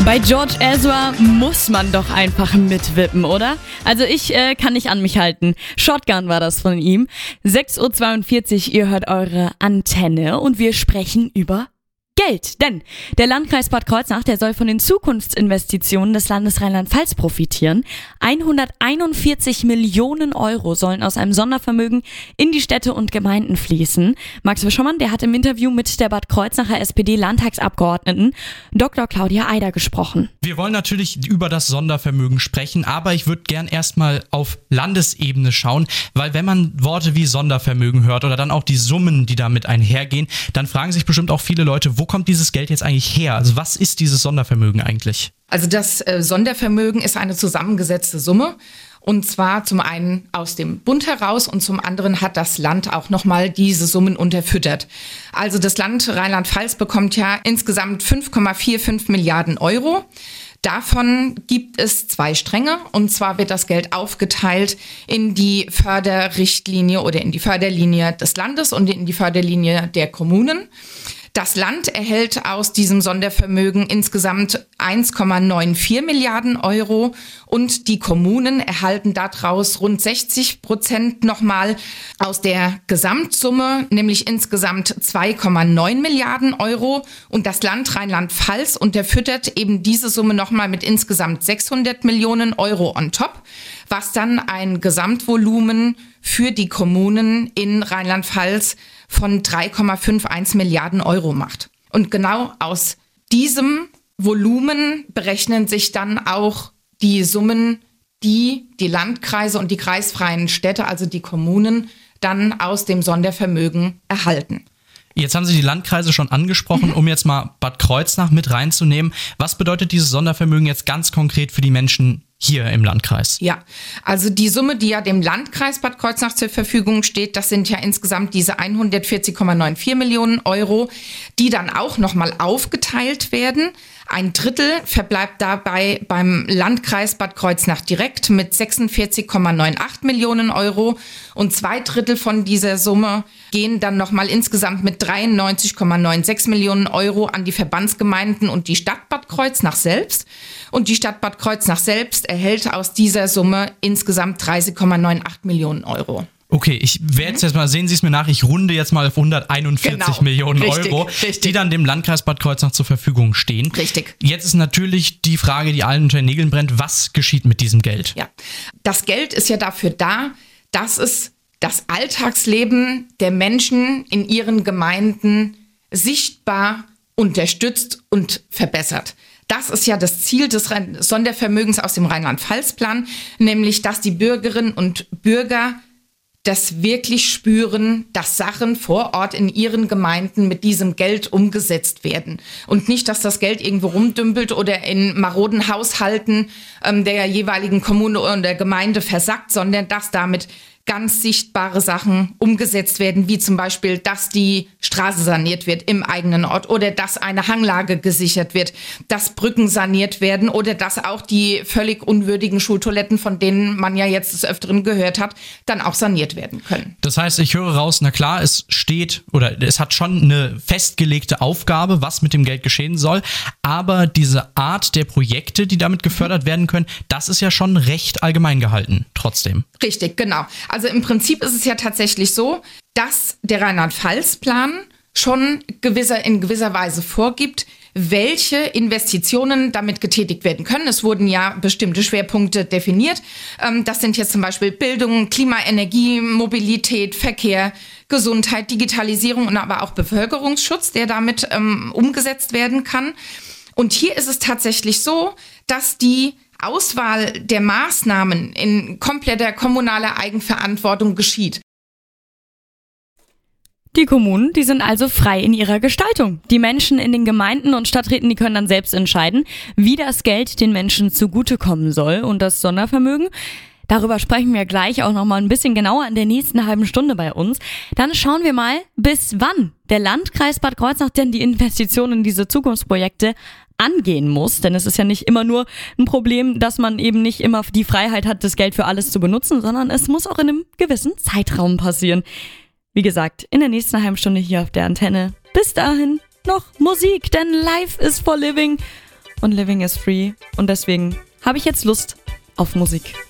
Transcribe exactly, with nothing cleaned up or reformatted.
Bei George Ezra muss man doch einfach mitwippen, oder? Also ich äh, kann nicht an mich halten. Shotgun war das von ihm. sechs Uhr zweiundvierzig, ihr hört eure Antenne und wir sprechen über Geld. Denn der Landkreis Bad Kreuznach, der soll von den Zukunftsinvestitionen des Landes Rheinland-Pfalz profitieren. hunderteinundvierzig Millionen Euro sollen aus einem Sondervermögen in die Städte und Gemeinden fließen. Max Wischermann, der hat im Interview mit der Bad Kreuznacher S P D-Landtagsabgeordneten Doktor Claudia Eider gesprochen. Wir wollen natürlich über das Sondervermögen sprechen, aber ich würde gern erstmal auf Landesebene schauen, weil wenn man Worte wie Sondervermögen hört oder dann auch die Summen, die damit einhergehen, dann fragen sich bestimmt auch viele Leute, wo kommt dieses Geld jetzt eigentlich her? Also was ist dieses Sondervermögen eigentlich? Also das äh, Sondervermögen ist eine zusammengesetzte Summe. Und zwar zum einen aus dem Bund heraus und zum anderen hat das Land auch nochmal diese Summen unterfüttert. Also das Land Rheinland-Pfalz bekommt ja insgesamt fünf Komma fünfundvierzig Milliarden Euro. Davon gibt es zwei Stränge, und zwar wird das Geld aufgeteilt in die Förderrichtlinie oder in die Förderlinie des Landes und in die Förderlinie der Kommunen. Das Land erhält aus diesem Sondervermögen insgesamt eins Komma vierundneunzig Milliarden Euro und die Kommunen erhalten daraus rund sechzig Prozent nochmal aus der Gesamtsumme, nämlich insgesamt zwei Komma neun Milliarden Euro. Und das Land Rheinland-Pfalz unterfüttert eben diese Summe nochmal mit insgesamt sechshundert Millionen Euro on top, was dann ein Gesamtvolumen für die Kommunen in Rheinland-Pfalz von drei Komma einundfünfzig Milliarden Euro macht. Und genau aus diesem Volumen berechnen sich dann auch die Summen, die die Landkreise und die kreisfreien Städte, also die Kommunen, dann aus dem Sondervermögen erhalten. Jetzt haben Sie die Landkreise schon angesprochen, um jetzt mal Bad Kreuznach mit reinzunehmen. Was bedeutet dieses Sondervermögen jetzt ganz konkret für die Menschen hier im Landkreis? Ja, also die Summe, die ja dem Landkreis Bad Kreuznach zur Verfügung steht, das sind ja insgesamt diese hundertvierzig Komma vierundneunzig Millionen Euro, die dann auch nochmal aufgeteilt werden. Ein Drittel verbleibt dabei beim Landkreis Bad Kreuznach direkt mit sechsundvierzig Komma achtzig Millionen Euro und zwei Drittel von dieser Summe gehen dann nochmal insgesamt mit dreiundneunzig Komma sechsundneunzig Millionen Euro an die Verbandsgemeinden und die Stadt Bad Kreuznach selbst. Und die Stadt Bad Kreuznach selbst erhält aus dieser Summe insgesamt dreißig Komma achtzig Millionen Euro. Okay, ich werde jetzt mal, sehen Sie es mir nach, ich runde jetzt mal auf hunderteinundvierzig genau, Millionen richtig, Euro, richtig. die dann dem Landkreis Bad Kreuznach zur Verfügung stehen. Richtig. Jetzt ist natürlich die Frage, die allen unter den Nägeln brennt, was geschieht mit diesem Geld? Ja, das Geld ist ja dafür da, dass es das Alltagsleben der Menschen in ihren Gemeinden sichtbar unterstützt und verbessert. Das ist ja das Ziel des Sondervermögens aus dem Rheinland-Pfalz-Plan, nämlich dass die Bürgerinnen und Bürger das wirklich spüren, dass Sachen vor Ort in ihren Gemeinden mit diesem Geld umgesetzt werden. Und nicht, dass das Geld irgendwo rumdümpelt oder in maroden Haushalten ähm, der jeweiligen Kommune oder der Gemeinde versackt, sondern dass damit ganz sichtbare Sachen umgesetzt werden, wie zum Beispiel, dass die Straße saniert wird im eigenen Ort oder dass eine Hanglage gesichert wird, dass Brücken saniert werden oder dass auch die völlig unwürdigen Schultoiletten, von denen man ja jetzt des Öfteren gehört hat, dann auch saniert werden können. Das heißt, ich höre raus, na klar, es steht oder es hat schon eine festgelegte Aufgabe, was mit dem Geld geschehen soll, aber diese Art der Projekte, die damit gefördert werden können, das ist ja schon recht allgemein gehalten, trotzdem. Richtig, genau. Also im Prinzip ist es ja tatsächlich so, dass der Rheinland-Pfalz-Plan schon gewisser, in gewisser Weise vorgibt, welche Investitionen damit getätigt werden können. Es wurden ja bestimmte Schwerpunkte definiert. Das sind jetzt zum Beispiel Bildung, Klima, Energie, Mobilität, Verkehr, Gesundheit, Digitalisierung und aber auch Bevölkerungsschutz, der damit ähm, umgesetzt werden kann. Und hier ist es tatsächlich so, dass die Auswahl der Maßnahmen in kompletter kommunaler Eigenverantwortung geschieht. Die Kommunen, die sind also frei in ihrer Gestaltung. Die Menschen in den Gemeinden und Stadträten, die können dann selbst entscheiden, wie das Geld den Menschen zugutekommen soll. Und das Sondervermögen, darüber sprechen wir gleich auch nochmal ein bisschen genauer in der nächsten halben Stunde bei uns. Dann schauen wir mal, bis wann der Landkreis Bad Kreuznach denn die Investitionen in diese Zukunftsprojekte angehen muss, denn es ist ja nicht immer nur ein Problem, dass man eben nicht immer die Freiheit hat, das Geld für alles zu benutzen, sondern es muss auch in einem gewissen Zeitraum passieren. Wie gesagt, in der nächsten halben Stunde hier auf der Antenne. Bis dahin noch Musik, denn Life is for Living und Living is Free und deswegen habe ich jetzt Lust auf Musik.